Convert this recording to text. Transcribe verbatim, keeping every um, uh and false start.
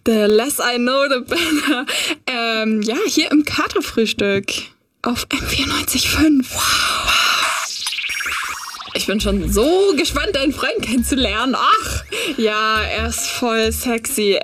The less I know, the better. Ähm, ja, hier im Katerfrühstück auf M vierundneunzig Komma fünf. Wow. Ich bin schon so gespannt, deinen Freund kennenzulernen. Ach, ja, er ist voll sexy.